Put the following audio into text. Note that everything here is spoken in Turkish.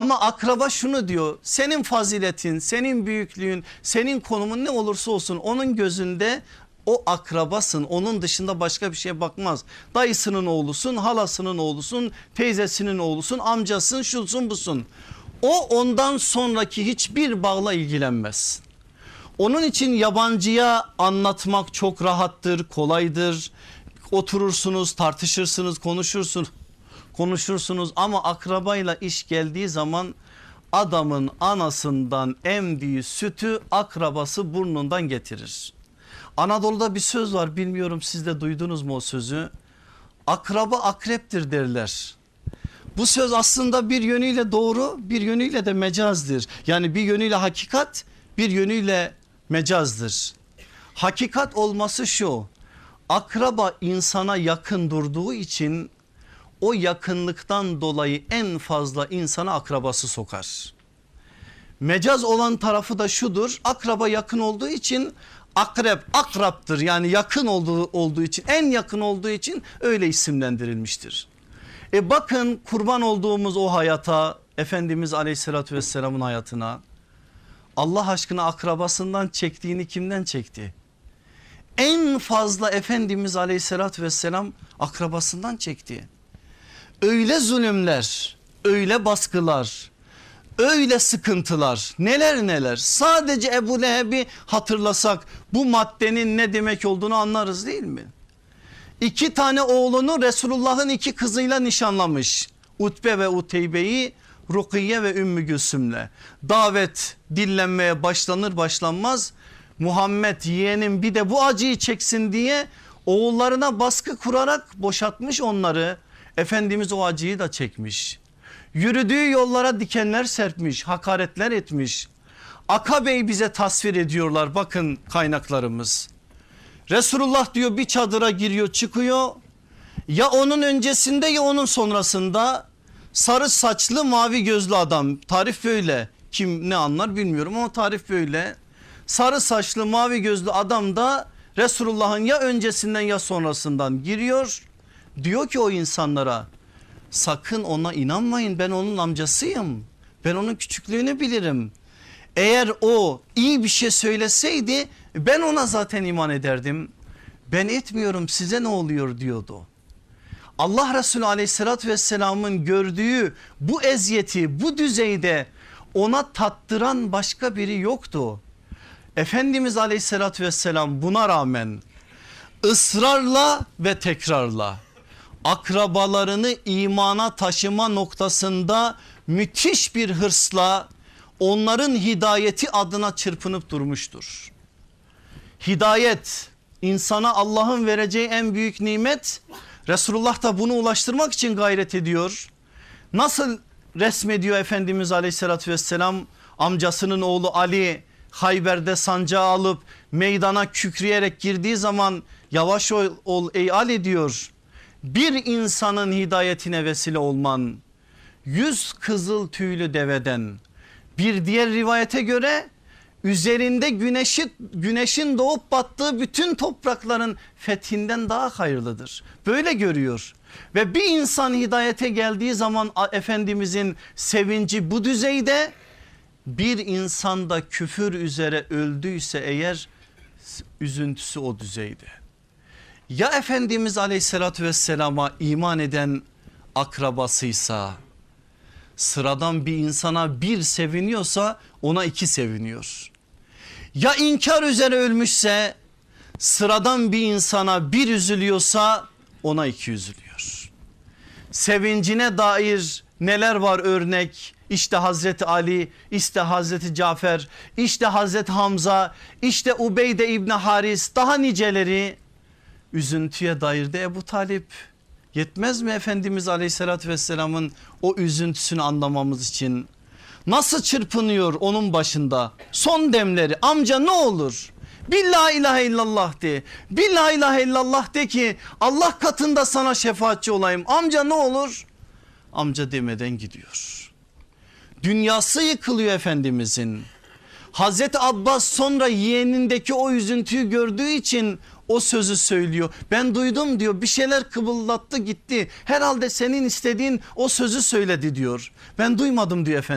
Ama akraba şunu diyor, senin faziletin, senin büyüklüğün, senin konumun ne olursa olsun onun gözünde o akrabasın, onun dışında başka bir şeye bakmaz. Dayısının oğlusun, halasının oğlusun, teyzesinin oğlusun, amcasın, şusun busun. O ondan sonraki hiçbir bağla ilgilenmez. Onun için yabancıya anlatmak çok rahattır, kolaydır. Oturursunuz, tartışırsınız, konuşursunuz ama akrabayla iş geldiği zaman adamın anasından emdiği sütü akrabası burnundan getirir. Anadolu'da bir söz var, bilmiyorum siz de duydunuz mu o sözü? Akraba akreptir derler. Bu söz aslında bir yönüyle doğru, bir yönüyle de mecazdır. Yani bir yönüyle hakikat, bir yönüyle mecazdır. Hakikat olması şu: akraba insana yakın durduğu için o yakınlıktan dolayı en fazla insana akrabası sokar. Mecaz olan tarafı da şudur: akraba yakın olduğu için akrep akraptır, yani yakın olduğu için, en yakın olduğu için öyle isimlendirilmiştir. Bakın kurban olduğumuz o hayata, Efendimiz Aleyhisselatü Vesselam'ın hayatına, Allah aşkına akrabasından çektiğini kimden çekti? En fazla Efendimiz Aleyhisselatü Vesselam akrabasından çekti. Öyle zulümler, öyle baskılar, öyle sıkıntılar, neler neler. Sadece Ebu Leheb'i hatırlasak bu maddenin ne demek olduğunu anlarız değil mi? 2 tane oğlunu Resulullah'ın 2 kızıyla nişanlamış. Utbe ve Uteybe'yi Rukiye ve Ümmü Gülsüm'le. Davet dillenmeye başlanır başlanmaz Muhammed yeğenim bir de bu acıyı çeksin diye oğullarına baskı kurarak boşatmış onları. Efendimiz o acıyı da çekmiş. Yürüdüğü yollara dikenler serpmiş, hakaretler etmiş. Akabe'yi bize tasvir ediyorlar, bakın kaynaklarımız. Resulullah diyor bir çadıra giriyor çıkıyor, ya onun öncesinde ya onun sonrasında sarı saçlı mavi gözlü adam, tarif böyle, kim ne anlar bilmiyorum ama tarif böyle. Sarı saçlı mavi gözlü adam da Resulullah'ın ya öncesinden ya sonrasından giriyor. Diyor ki o insanlara, sakın ona inanmayın, ben onun amcasıyım, ben onun küçüklüğünü bilirim. Eğer o iyi bir şey söyleseydi ben ona zaten iman ederdim. Ben etmiyorum, size ne oluyor diyordu. Allah Resulü Aleyhisselatü Vesselam'ın gördüğü bu eziyeti bu düzeyde ona tattıran başka biri yoktu. Efendimiz Aleyhisselatü Vesselam buna rağmen ısrarla ve tekrarla akrabalarını imana taşıma noktasında müthiş bir hırsla onların hidayeti adına çırpınıp durmuştur. Hidayet insana Allah'ın vereceği en büyük nimet. Resulullah da bunu ulaştırmak için gayret ediyor. Nasıl resmediyor Efendimiz Aleyhisselatü Vesselam? Amcasının oğlu Ali Hayber'de sancağı alıp meydana kükreyerek girdiği zaman yavaş ol ey Ali diyor. Bir insanın hidayetine vesile olman 100 kızıl tüylü deveden, bir diğer rivayete göre üzerinde güneşin doğup battığı bütün toprakların fethinden daha hayırlıdır. Böyle görüyor ve bir insan hidayete geldiği zaman Efendimizin sevinci bu düzeyde. Bir insan da küfür üzere öldüyse eğer üzüntüsü o düzeyde. Ya Efendimiz Aleyhisselatü Vesselam'a iman eden akrabasıysa, sıradan bir insana bir seviniyorsa ona 2 seviniyor. Ya inkar üzere ölmüşse, sıradan bir insana bir üzülüyorsa ona 2 üzülüyor. Sevincine dair neler var örnek? İşte Hazreti Ali, işte Hazreti Cafer, işte Hazreti Hamza, işte Ubeyde İbni Haris, daha niceleri. Üzüntüye dair de Ebu Talip. Yetmez mi Efendimiz Aleyhisselatü Vesselam'ın o üzüntüsünü anlamamız için? Nasıl çırpınıyor onun başında son demleri, amca ne olur bir la ilahe illallah de, bir la ilahe illallah de ki Allah katında sana şefaatçi olayım, amca ne olur. Amca demeden gidiyor. Dünyası yıkılıyor Efendimizin. Hazreti Abbas sonra yeğenindeki o üzüntüyü gördüğü için o sözü söylüyor. Ben duydum diyor, bir şeyler kıvıllattı gitti. Herhalde senin istediğin o sözü söyledi diyor. Ben duymadım diyor Efendimiz.